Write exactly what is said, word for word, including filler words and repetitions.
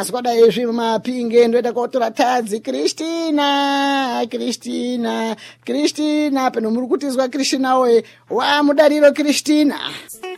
basi kwadai zvimapinge ndoita kotora tadzi Kristina Kristina Kristina peno muri kutizwa Kristina we wa mudariro Kristina.